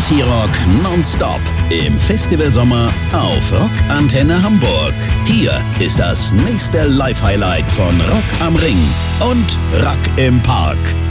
Party Rock nonstop im Festivalsommer auf Rock Antenne Hamburg. Hier ist das nächste Live-Highlight von Rock am Ring und Rock im Park.